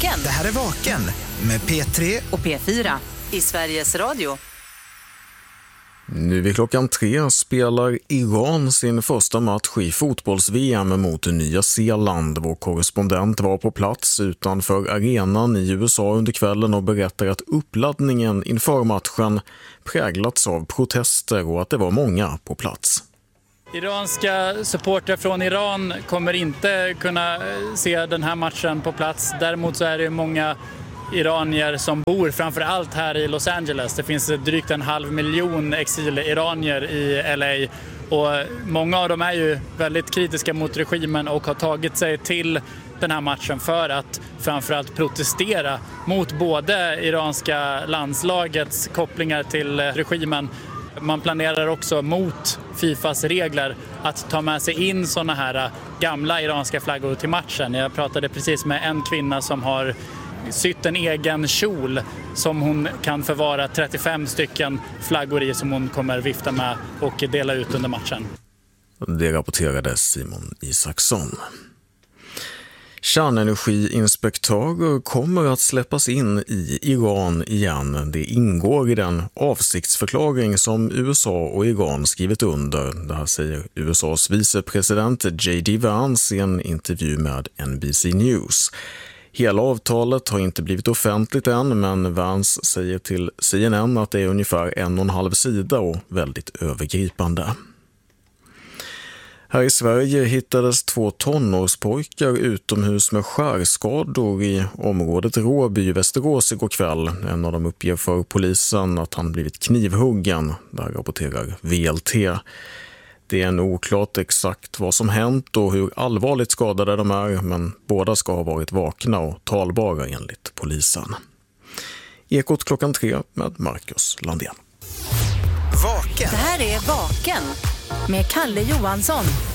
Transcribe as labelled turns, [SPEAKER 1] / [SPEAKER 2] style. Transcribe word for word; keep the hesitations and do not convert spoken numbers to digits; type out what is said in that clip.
[SPEAKER 1] Vaken.
[SPEAKER 2] Det här är Vaken med P tre
[SPEAKER 1] och P fyra i Sveriges Radio.
[SPEAKER 3] Nu vid klockan tre spelar Iran sin första match i fotbolls-V M mot Nya Zeeland. Vår korrespondent var på plats utanför arenan i U S A under kvällen och berättar att uppladdningen inför matchen präglats av protester och att det var många på plats.
[SPEAKER 4] Iranska supportrar från Iran kommer inte kunna se den här matchen på plats. Däremot så är det många iranier som bor framför allt här i Los Angeles. Det finns drygt en halv miljon exil-iranier i L A och många av dem är ju väldigt kritiska mot regimen och har tagit sig till den här matchen för att framförallt protestera mot både iranska landslagets kopplingar till regimen. Man planerar också mot Fifas regler att ta med sig in såna här gamla iranska flaggor till matchen. Jag pratade precis med en kvinna som har sytt en egen kjol som hon kan förvara trettiofem stycken flaggor i som hon kommer vifta med och dela ut under matchen.
[SPEAKER 3] Det rapporterade Simon Isaksson. Kärnenergiinspektörer kommer att släppas in i Iran igen. Det ingår i den avsiktsförklaring som U S A och Iran skrivit under. Det här säger U S A:s vicepresident J D Vance i en intervju med N B C News. Hela avtalet har inte blivit offentligt än, men Vance säger till C N N att det är ungefär en och en halv sida och väldigt övergripande. Här i Sverige hittades två tonårspojkar utomhus med skärskador i området Råby i Västerås igår kväll. En av dem uppger för polisen att han blivit knivhuggen. Där rapporterar V L T. Det är än oklart exakt vad som hänt och hur allvarligt skadade de är, men båda ska ha varit vakna och talbara enligt polisen. Ekot klockan tre med Marcus Landén.
[SPEAKER 2] Vaken.
[SPEAKER 1] Det här är Vaken med Kalle Johansson.